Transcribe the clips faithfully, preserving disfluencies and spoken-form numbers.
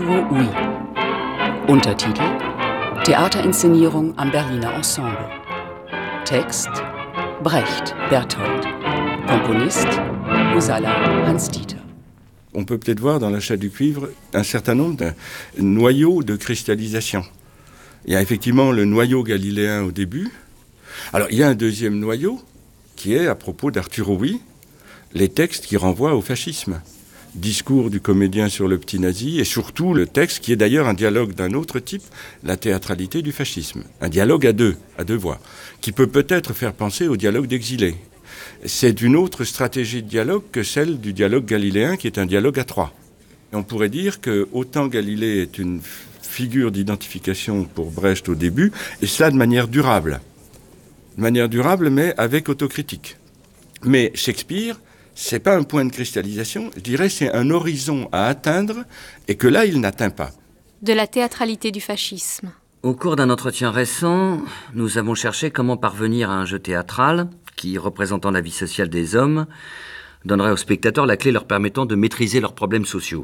Arturo Ui. Untertitel: Theaterinszenierung am Berliner Ensemble. Text: Brecht, Berthold. Componiste: Husala, Hans-Dieter. On peut peut-être voir dans l'achat du cuivre un certain nombre de noyaux de cristallisation. Il y a effectivement le noyau galiléen au début. Alors, il y a un deuxième noyau qui est à propos d'Arturo Ui, les textes qui renvoient au fascisme. Discours du comédien sur le petit nazi, et surtout le texte qui est d'ailleurs un dialogue d'un autre type, la théâtralité du fascisme. Un dialogue à deux, à deux voix, qui peut peut-être faire penser au dialogue d'exilés. C'est une autre stratégie de dialogue que celle du dialogue galiléen, qui est un dialogue à trois. Et on pourrait dire que autant Galilée est une figure d'identification pour Brecht au début, et cela de manière durable. De manière durable, mais avec autocritique. Mais Shakespeare, c'est pas un point de cristallisation, je dirais c'est un horizon à atteindre, et que là, il n'atteint pas. De la théâtralité du fascisme. Au cours d'un entretien récent, nous avons cherché comment parvenir à un jeu théâtral qui, représentant la vie sociale des hommes, donnerait aux spectateurs la clé leur permettant de maîtriser leurs problèmes sociaux.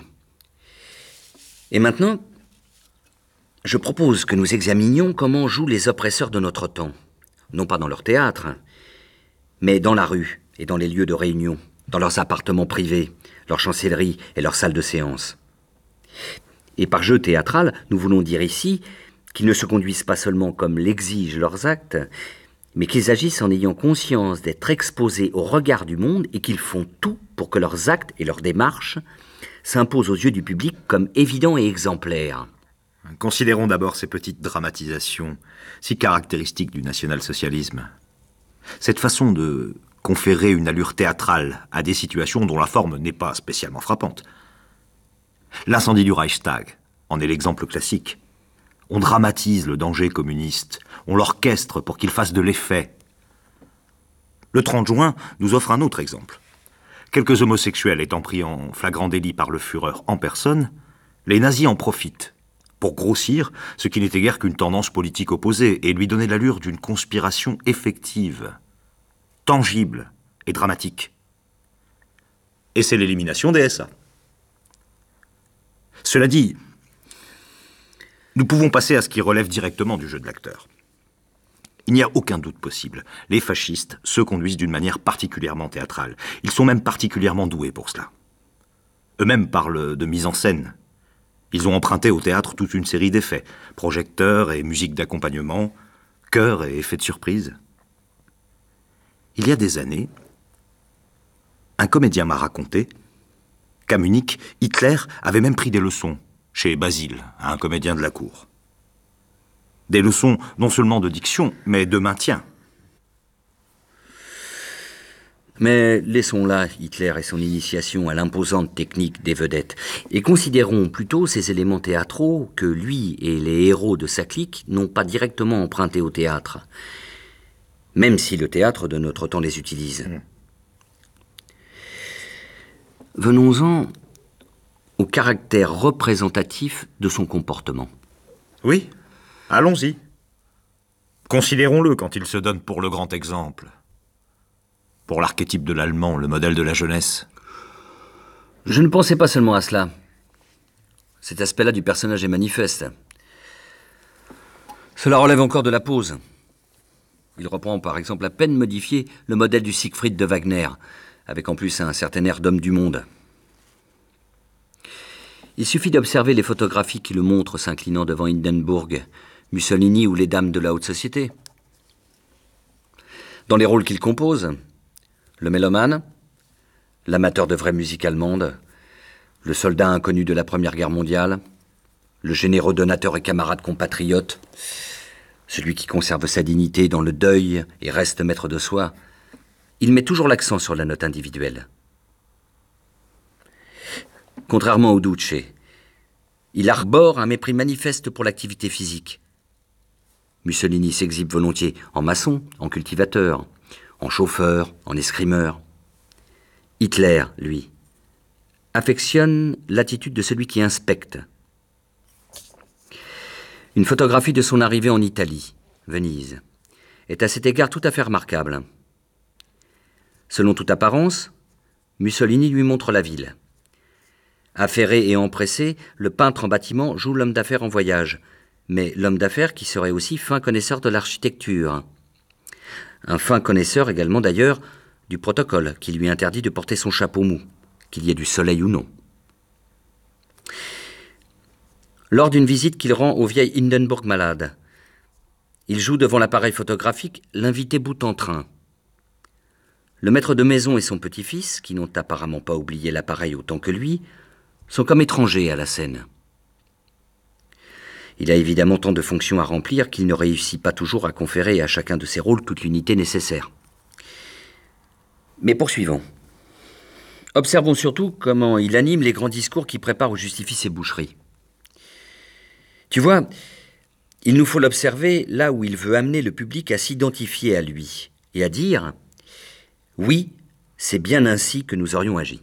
Et maintenant, je propose que nous examinions comment jouent les oppresseurs de notre temps. Non pas dans leur théâtre, mais dans la rue et dans les lieux de réunion, dans leurs appartements privés, leurs chancelleries et leurs salles de séance. Et par jeu théâtral, nous voulons dire ici qu'ils ne se conduisent pas seulement comme l'exigent leurs actes, mais qu'ils agissent en ayant conscience d'être exposés au regard du monde et qu'ils font tout pour que leurs actes et leurs démarches s'imposent aux yeux du public comme évidents et exemplaires. Considérons d'abord ces petites dramatisations, si caractéristiques du national-socialisme. Cette façon de conférer une allure théâtrale à des situations dont la forme n'est pas spécialement frappante. L'incendie du Reichstag en est l'exemple classique. On dramatise le danger communiste, on l'orchestre pour qu'il fasse de l'effet. Le trente juin nous offre un autre exemple. Quelques homosexuels étant pris en flagrant délit par le Führer en personne, les nazis en profitent pour grossir ce qui n'était guère qu'une tendance politique opposée et lui donner l'allure d'une conspiration effective, tangible et dramatique. Et c'est l'élimination des S A. Cela dit, nous pouvons passer à ce qui relève directement du jeu de l'acteur. Il n'y a aucun doute possible. Les fascistes se conduisent d'une manière particulièrement théâtrale. Ils sont même particulièrement doués pour cela. Eux-mêmes parlent de mise en scène. Ils ont emprunté au théâtre toute une série d'effets. Projecteurs et musique d'accompagnement, chœurs et effets de surprise. Il y a des années, un comédien m'a raconté qu'à Munich, Hitler avait même pris des leçons chez Basile, un comédien de la cour. Des leçons non seulement de diction, mais de maintien. Mais laissons là Hitler et son initiation à l'imposante technique des vedettes, et considérons plutôt ces éléments théâtraux que lui et les héros de sa clique n'ont pas directement empruntés au théâtre, même si le théâtre de notre temps les utilise. Mmh. Venons-en au caractère représentatif de son comportement. Oui, allons-y. Considérons-le quand il se donne pour le grand exemple. Pour l'archétype de l'Allemand, le modèle de la jeunesse. Je ne pensais pas seulement à cela. Cet aspect-là du personnage est manifeste. Cela relève encore de la pose. Il reprend par exemple à peine modifié le modèle du Siegfried de Wagner, avec en plus un certain air d'homme du monde. Il suffit d'observer les photographies qui le montrent s'inclinant devant Hindenburg, Mussolini ou les dames de la haute société. Dans les rôles qu'il compose, le mélomane, l'amateur de vraie musique allemande, le soldat inconnu de la Première Guerre mondiale, le généreux donateur et camarade compatriote, celui qui conserve sa dignité dans le deuil et reste maître de soi, il met toujours l'accent sur la note individuelle. Contrairement au Duce, il arbore un mépris manifeste pour l'activité physique. Mussolini s'exhibe volontiers en maçon, en cultivateur, en chauffeur, en escrimeur. Hitler, lui, affectionne l'attitude de celui qui inspecte. Une photographie de son arrivée en Italie, Venise, est à cet égard tout à fait remarquable. Selon toute apparence, Mussolini lui montre la ville. Affairé et empressé, le peintre en bâtiment joue l'homme d'affaires en voyage, mais l'homme d'affaires qui serait aussi fin connaisseur de l'architecture. Un fin connaisseur également d'ailleurs du protocole qui lui interdit de porter son chapeau mou, qu'il y ait du soleil ou non. Lors d'une visite qu'il rend au vieil Hindenburg malade, il joue devant l'appareil photographique l'invité bout en train. Le maître de maison et son petit-fils, qui n'ont apparemment pas oublié l'appareil autant que lui, sont comme étrangers à la scène. Il a évidemment tant de fonctions à remplir qu'il ne réussit pas toujours à conférer à chacun de ses rôles toute l'unité nécessaire. Mais poursuivons. Observons surtout comment il anime les grands discours qui préparent ou justifient ses boucheries. Tu vois, il nous faut l'observer là où il veut amener le public à s'identifier à lui et à dire « Oui, c'est bien ainsi que nous aurions agi ».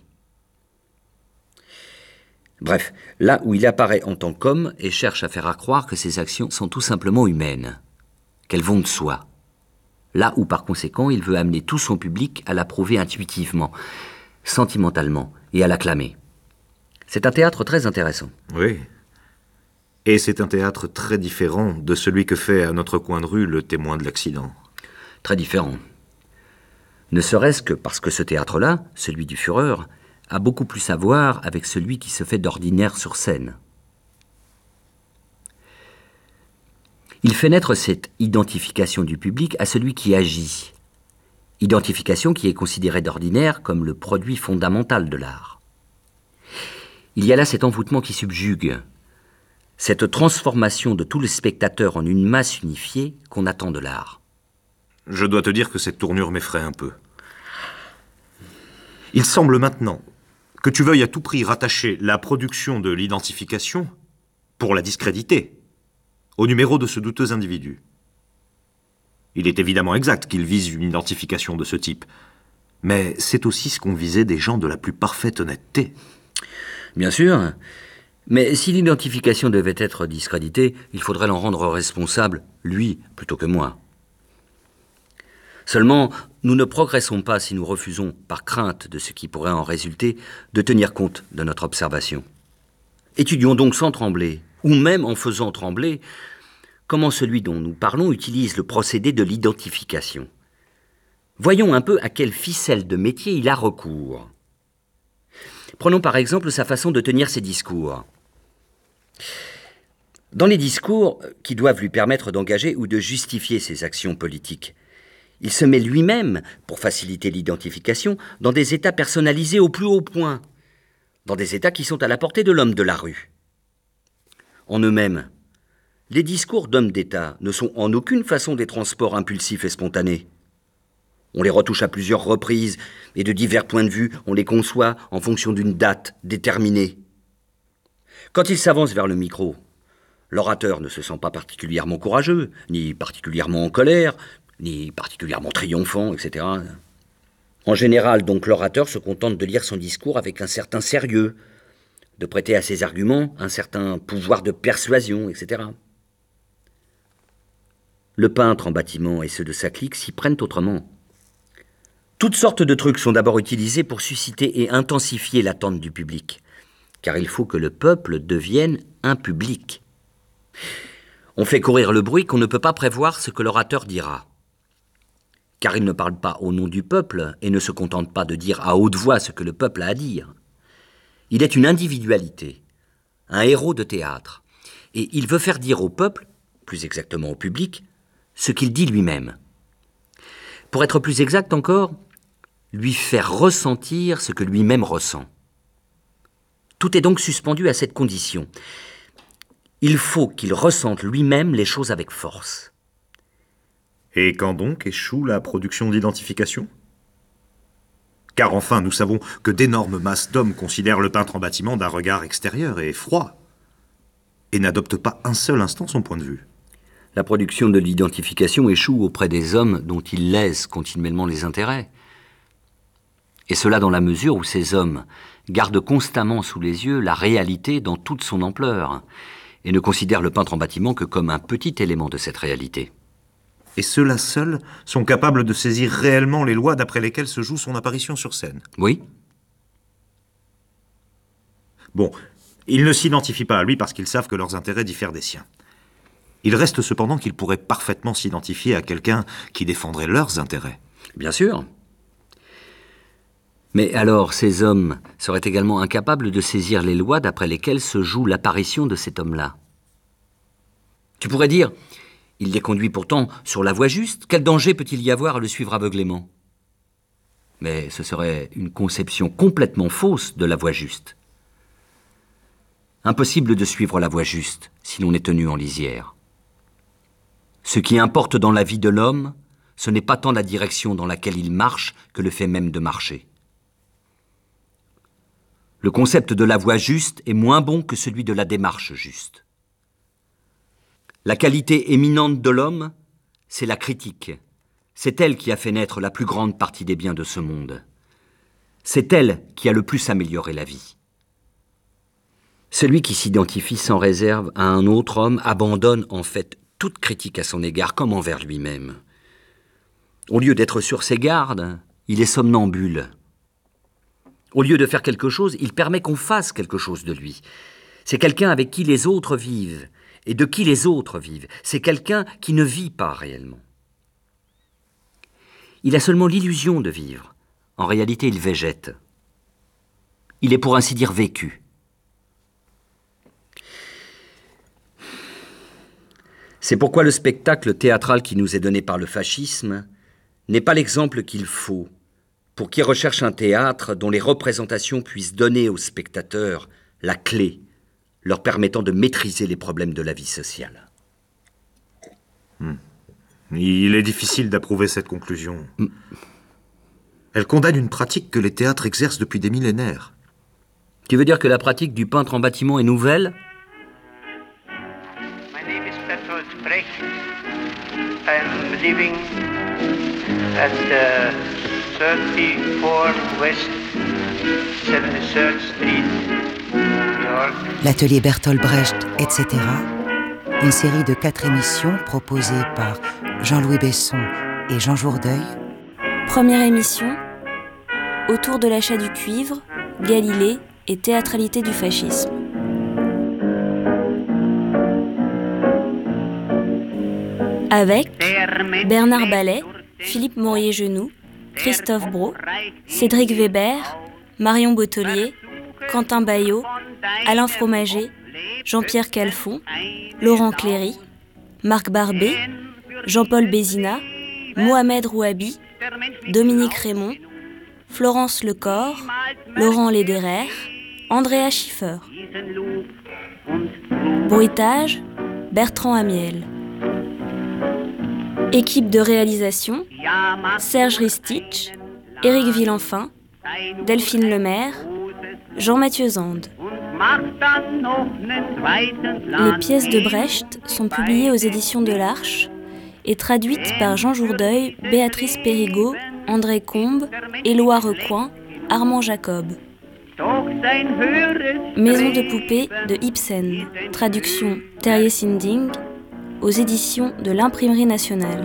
Bref, là où il apparaît en tant qu'homme et cherche à faire à croire que ses actions sont tout simplement humaines, qu'elles vont de soi. Là où par conséquent il veut amener tout son public à l'approuver intuitivement, sentimentalement et à l'acclamer. C'est un théâtre très intéressant. Oui. Et c'est un théâtre très différent de celui que fait à notre coin de rue le témoin de l'accident. Très différent. Ne serait-ce que parce que ce théâtre-là, celui du Führer, a beaucoup plus à voir avec celui qui se fait d'ordinaire sur scène. Il fait naître cette identification du public à celui qui agit. Identification qui est considérée d'ordinaire comme le produit fondamental de l'art. Il y a là cet envoûtement qui subjugue, cette transformation de tout le spectateur en une masse unifiée qu'on attend de l'art. Je dois te dire que cette tournure m'effraie un peu. Il semble maintenant que tu veuilles à tout prix rattacher la production de l'identification, pour la discréditer, au numéro de ce douteux individu. Il est évidemment exact qu'il vise une identification de ce type, mais c'est aussi ce qu'ont visé des gens de la plus parfaite honnêteté. Bien sûr, mais si l'identification devait être discréditée, il faudrait l'en rendre responsable, lui, plutôt que moi. Seulement, nous ne progressons pas si nous refusons, par crainte de ce qui pourrait en résulter, de tenir compte de notre observation. Étudions donc sans trembler, ou même en faisant trembler, comment celui dont nous parlons utilise le procédé de l'identification. Voyons un peu à quelle ficelle de métier il a recours. Prenons par exemple sa façon de tenir ses discours. Dans les discours qui doivent lui permettre d'engager ou de justifier ses actions politiques, il se met lui-même, pour faciliter l'identification, dans des états personnalisés au plus haut point, dans des états qui sont à la portée de l'homme de la rue. En eux-mêmes, les discours d'hommes d'État ne sont en aucune façon des transports impulsifs et spontanés. On les retouche à plusieurs reprises, et de divers points de vue, on les conçoit en fonction d'une date déterminée. Quand il s'avance vers le micro, l'orateur ne se sent pas particulièrement courageux, ni particulièrement en colère, ni particulièrement triomphant, et cetera. En général, donc, l'orateur se contente de lire son discours avec un certain sérieux, de prêter à ses arguments un certain pouvoir de persuasion, et cetera. Le peintre en bâtiment et ceux de sa clique s'y prennent autrement. Toutes sortes de trucs sont d'abord utilisés pour susciter et intensifier l'attente du public, car il faut que le peuple devienne un public. On fait courir le bruit qu'on ne peut pas prévoir ce que l'orateur dira. Car il ne parle pas au nom du peuple et ne se contente pas de dire à haute voix ce que le peuple a à dire. Il est une individualité, un héros de théâtre, et il veut faire dire au peuple, plus exactement au public, ce qu'il dit lui-même. Pour être plus exact encore, lui faire ressentir ce que lui-même ressent. Tout est donc suspendu à cette condition. Il faut qu'il ressente lui-même les choses avec force. Et quand donc échoue la production d'identification ? Car enfin, nous savons que d'énormes masses d'hommes considèrent le peintre en bâtiment d'un regard extérieur et froid, et n'adoptent pas un seul instant son point de vue. La production de l'identification échoue auprès des hommes dont il lèse continuellement les intérêts. Et cela dans la mesure où ces hommes gardent constamment sous les yeux la réalité dans toute son ampleur, et ne considèrent le peintre en bâtiment que comme un petit élément de cette réalité. Et ceux-là seuls sont capables de saisir réellement les lois d'après lesquelles se joue son apparition sur scène. Oui. Bon, ils ne s'identifient pas à lui parce qu'ils savent que leurs intérêts diffèrent des siens. Il reste cependant qu'ils pourraient parfaitement s'identifier à quelqu'un qui défendrait leurs intérêts. Bien sûr. Mais alors, ces hommes seraient également incapables de saisir les lois d'après lesquelles se joue l'apparition de cet homme-là. Tu pourrais dire, il les conduit pourtant sur la voie juste. Quel danger peut-il y avoir à le suivre aveuglément? Mais ce serait une conception complètement fausse de la voie juste. Impossible de suivre la voie juste si l'on est tenu en lisière. Ce qui importe dans la vie de l'homme, ce n'est pas tant la direction dans laquelle il marche que le fait même de marcher. Le concept de la voie juste est moins bon que celui de la démarche juste. La qualité éminente de l'homme, c'est la critique. C'est elle qui a fait naître la plus grande partie des biens de ce monde. C'est elle qui a le plus amélioré la vie. Celui qui s'identifie sans réserve à un autre homme abandonne en fait toute critique à son égard comme envers lui-même. Au lieu d'être sur ses gardes, il est somnambule. Au lieu de faire quelque chose, il permet qu'on fasse quelque chose de lui. C'est quelqu'un avec qui les autres vivent et de qui les autres vivent. C'est quelqu'un qui ne vit pas réellement. Il a seulement l'illusion de vivre. En réalité, il végète. Il est pour ainsi dire vécu. C'est pourquoi le spectacle théâtral qui nous est donné par le fascisme n'est pas l'exemple qu'il faut pour qui recherche un théâtre dont les représentations puissent donner aux spectateurs la clé leur permettant de maîtriser les problèmes de la vie sociale. Hmm. Il est difficile d'approuver cette conclusion. Hmm. Elle condamne une pratique que les théâtres exercent depuis des millénaires. Tu veux dire que la pratique du peintre en bâtiment est nouvelle ? Brecht. I'm living at uh, thirty-four West seventy-third Street, New York. L'atelier Bertolt Brecht, et cetera. Une série de quatre émissions proposées par Jean-Louis Besson et Jean Jourdeuil. Première émission, autour de l'achat du cuivre, Galilée et théâtralité du fascisme. Avec Bernard Ballet, Philippe Maurier-Genoux, Christophe Brault, Cédric Weber, Marion Bottelier, Quentin Baillot, Alain Fromager, Jean-Pierre Calfon, Laurent Cléry, Marc Barbet, Jean-Paul Bézina, Mohamed Rouabi, Dominique Raymond, Florence Lecor, Laurent Lederer, Andrea Schiffer. Bruitage, Bertrand Amiel. Équipe de réalisation, Serge Ristich, Éric Villenfin, Delphine Lemaire, Jean-Mathieu Zande. Les pièces de Brecht sont publiées aux éditions de l'Arche et traduites par Jean Jourdeuil, Béatrice Périgot, André Combe, Éloi Recoin, Armand Jacob. Maison de poupée de Ibsen, traduction Terrier Sinding, aux éditions de l'Imprimerie nationale.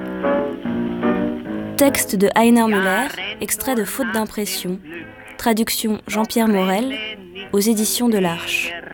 Texte de Heiner Müller, extrait de Faute d'impression, traduction Jean-Pierre Morel, aux éditions de l'Arche.